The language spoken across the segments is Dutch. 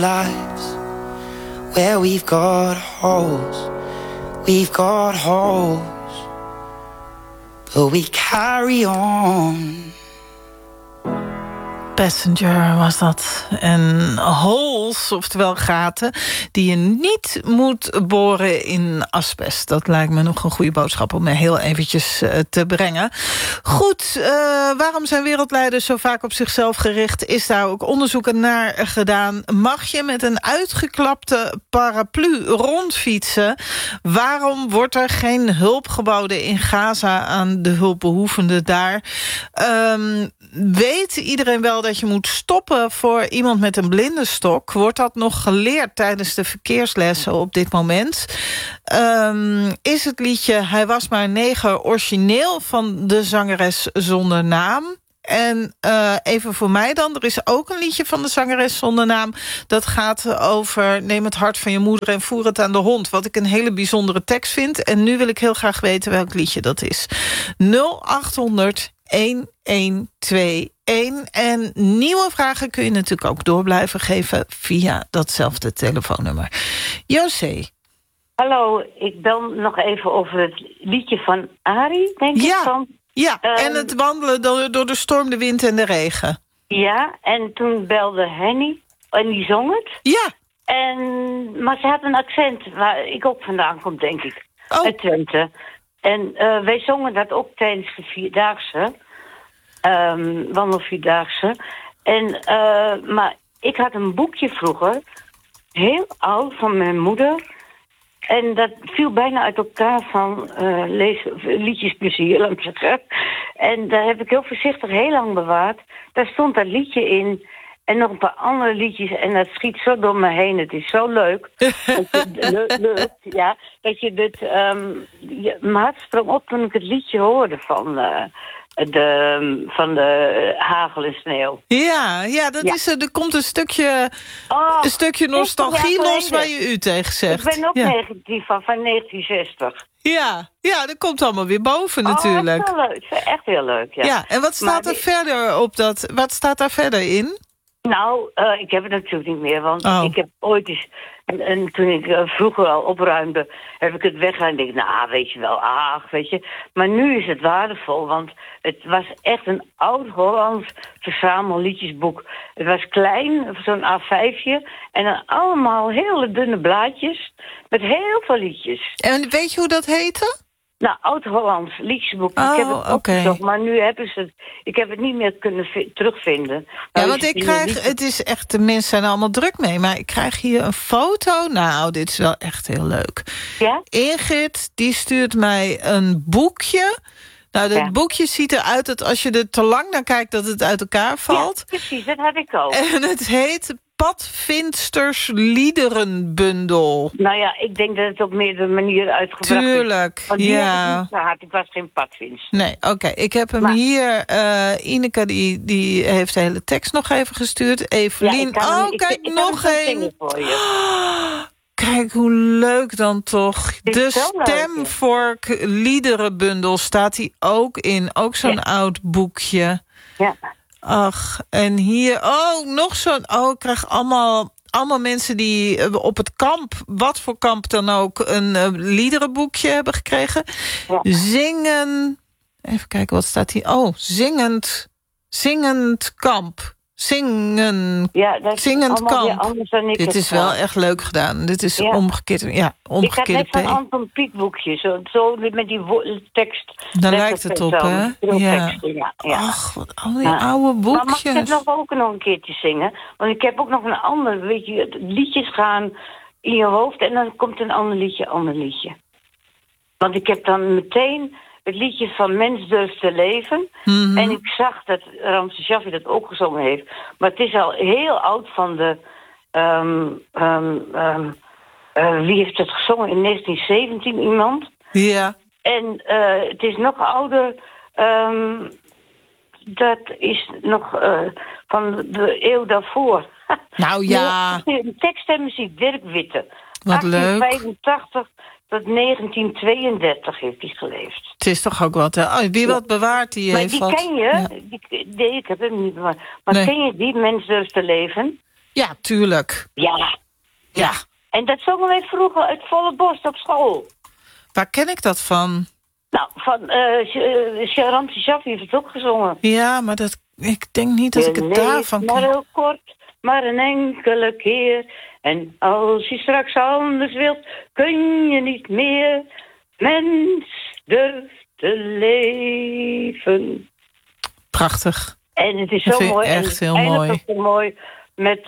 lives where we've got holes, but we carry on. Passenger was dat. En holes, oftewel gaten, die je niet moet boren in asbest. Dat lijkt me nog een goede boodschap om me heel eventjes te brengen. Goed, waarom zijn wereldleiders zo vaak op zichzelf gericht? Is daar ook onderzoeken naar gedaan? Mag je met een uitgeklapte paraplu rondfietsen? Waarom wordt er geen hulp geboden in Gaza aan de hulpbehoevenden daar? Weet iedereen wel dat je moet stoppen voor iemand met een blindenstok? Wordt dat nog geleerd tijdens de verkeerslessen op dit moment? Is het liedje Hij was maar neger origineel van de zangeres zonder naam? En even voor mij dan, er is ook een liedje van de zangeres zonder naam. Dat gaat over neem het hart van je moeder en voer het aan de hond. Wat ik een hele bijzondere tekst vind. En nu wil ik heel graag weten welk liedje dat is. 0800 1121. En nieuwe vragen kun je natuurlijk ook door blijven geven via datzelfde telefoonnummer. José. Hallo, ik bel nog even over het liedje van Arie, denk ik. Ja, en het wandelen door de storm, de wind en de regen. Ja, en toen belde Henny en die zong het. Ja. Maar ze had een accent waar ik ook vandaan kom, denk ik. Uit Twente. En wij zongen dat ook tijdens de Vierdaagse. Wandelvierdaagse. Maar ik had een boekje vroeger, heel oud, van mijn moeder. En dat viel bijna uit elkaar van liedjesplezier, laat ik zeggen. En daar heb ik heel voorzichtig heel lang bewaard. Daar stond dat liedje in en nog een paar andere liedjes. En dat schiet zo door me heen. Het is zo leuk. Dat je dit... mijn hart sprong op toen ik het liedje hoorde van de hagel en sneeuw. Ja, dat is er komt een stukje nostalgie los waar je u tegen zegt. Ik ben ook negatief van 1960. Ja, dat komt allemaal weer boven natuurlijk. Dat is wel leuk. Echt heel leuk, ja. Ja, en wat staat er verder op dat? Wat staat daar verder in? Nou, ik heb het natuurlijk niet meer, want ik heb ooit eens... En toen ik vroeger al opruimde, heb ik het weggehaald. En denk weet je wel, weet je. Maar nu is het waardevol, want het was echt een oud-Hollands verzamelliedjesboek. Het was klein, zo'n A5'tje. En dan allemaal hele dunne blaadjes met heel veel liedjes. En weet je hoe dat heette? Nou, oud-Hollands liedjesboek. Ik heb het opgezocht, maar nu hebben ze het... Ik heb het niet meer kunnen terugvinden. Ja, want ik krijg... Het is echt... De mensen zijn er allemaal druk mee. Maar ik krijg hier een foto. Nou, dit is wel echt heel leuk. Ja? Ingrid, die stuurt mij een boekje. Nou, dat boekje ziet eruit dat als je er te lang naar kijkt... dat het uit elkaar valt. Ja, precies. Dat had ik ook. En het heet... Padvinsters liederenbundel. Nou ja, ik denk dat het op meerdere manieren uitgebracht is. Tuurlijk, Ik was geen padvinster. Nee, oké. Ik heb hem hier. Ineke, die heeft de hele tekst nog even gestuurd. Evelien, kijk, nog één. Kijk, hoe leuk dan toch. De Stemvork liederenbundel staat hij ook in. Ook zo'n oud boekje. Ja. Ach, en hier, nog zo'n... ik krijg allemaal mensen die op het kamp, wat voor kamp dan ook, een liederenboekje hebben gekregen. Ja. Zingen, even kijken, wat staat hier? Zingend kamp. Zingend kamp. Dit is wel echt leuk gedaan. Dit is omgekeerd. Ja, omgekeerde ik had net zo'n Anton Pieck boekje. Zo met die tekst. Daar lijkt het op, hè? Ja. Ach, wat al die oude boekjes. Maar mag ik het ook nog een keertje zingen? Want ik heb ook nog een ander, weet je, liedjes gaan in je hoofd en dan komt een ander liedje. Want ik heb dan meteen het liedje van Mens durft te leven. Mm-hmm. En ik zag dat Ramses Shaffi dat ook gezongen heeft. Maar het is al heel oud van de... wie heeft het gezongen? In 1917 iemand. Ja. En het is nog ouder. Dat is nog van de eeuw daarvoor. Nou ja. Tekst en muziek, Dirk Witte. Wat 1885 tot 1932 heeft hij geleefd. Het is toch ook wat, hè? Wie wat bewaart, die heeft wat. Maar die ken je? Ja. Ik heb hem niet bewaard. Maar ken je die, Mens durft te leven? Ja, tuurlijk. Ja. En dat zongen wij vroeger uit volle borst op school. Waar ken ik dat van? Nou, van Ramse Shaffi heeft het ook gezongen. Ja, maar ik denk niet dat ik het daarvan ken. Maar heel kort, maar een enkele keer. En als je straks anders wilt, kun je niet meer. Mens durft te leven. Prachtig. En het is zo mooi. Echt heel mooi. Ook zo mooi met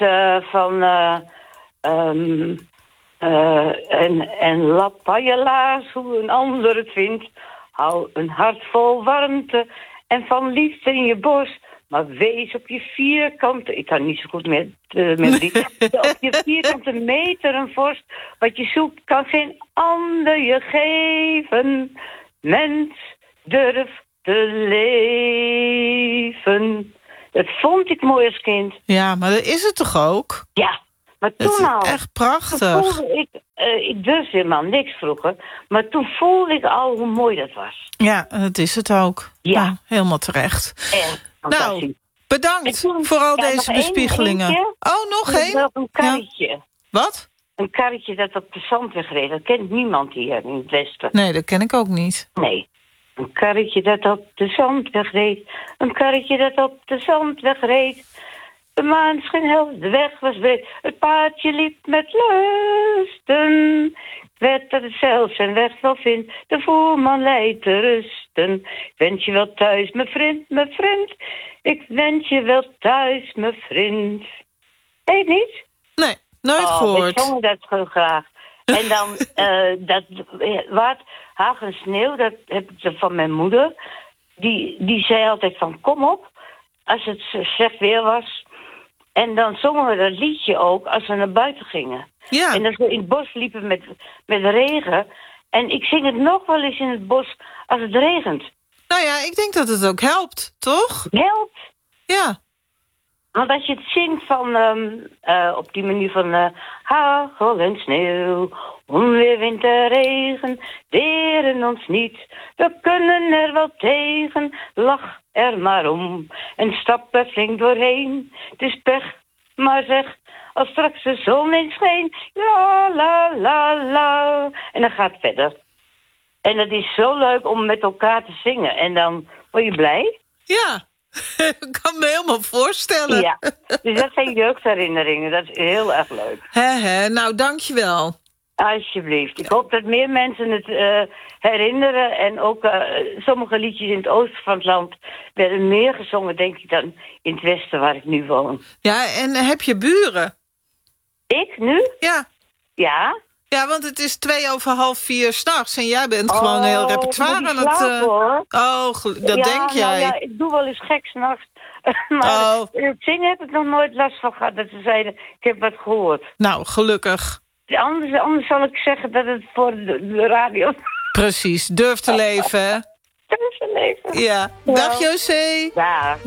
en lapajelaars, hoe een ander het vindt. Hou een hart vol warmte en van liefde in je borst. Maar wees op je vierkante... Ik kan niet zo goed met die. Op je vierkante meter een vorst. Wat je zoekt kan geen ander je geven. Mens, durf te leven. Dat vond ik mooi als kind. Ja, maar dat is het toch ook? Ja, maar Het toen al... is echt prachtig. Ik durfde helemaal niks vroeger. Maar toen voelde ik al hoe mooi dat was. Ja, dat is het ook. Ja. Nou, helemaal terecht. Nou, bedankt voor al deze bespiegelingen. Nog één? Nog een karretje. Ja. Wat? Een karretje dat op de zandweg reed. Dat kent niemand hier in het Westen. Nee, dat ken ik ook niet. Nee. Een karretje dat op de zandweg reed. Een karretje dat op de zandweg reed. De maan scheen helder, de weg was breed. Het paardje liep met lusten. Ik weet dat het zelf zijn weg wel vindt. De voerman leidt te rusten. Ik wens je wel thuis, mijn vriend, mijn vriend. Ik wens je wel thuis, mijn vriend. Heet niet? Nee, nooit gehoord. Ik zong dat zo graag. En dan hagel en sneeuw, dat heb ik van mijn moeder. Die zei altijd van kom op, als het slecht weer was. En dan zongen we dat liedje ook als we naar buiten gingen. Ja. En als we in het bos liepen met regen. En ik zing het nog wel eens in het bos als het regent. Nou ja, ik denk dat het ook helpt, toch? Helpt. Ja. Want als je het zingt van, op die manier van hagel en sneeuw, onweer, wind en regen, deren ons niet. We kunnen er wel tegen, lach er maar om en stap er flink doorheen. Het is pech, maar zeg, als straks de zon eens scheen, la la la la. En dan gaat het verder. En het is zo leuk om met elkaar te zingen. En dan word je blij. Ja. Ik kan me helemaal voorstellen. Ja, dus dat zijn jeugdherinneringen. Dat is heel erg leuk. Nou, dankjewel. Alsjeblieft. Ik hoop dat meer mensen het herinneren. En ook sommige liedjes in het oosten van het land werden meer gezongen, denk ik, dan in het westen waar ik nu woon. Ja, en heb je buren? Ik nu? Ja. Ja. Ja, want het is 3:45 s'nachts en jij bent gewoon een heel repertoire aan het... Hoor. Dat denk jij. Ja, ik doe wel eens gek s'nachts. Maar het zingen heb ik nog nooit last van gehad. Dat ze zeiden, ik heb wat gehoord. Nou, gelukkig. Anders zal ik zeggen dat het voor de radio... Precies, durf te leven, hè? Durf te leven. Ja. Dag, José. Dag.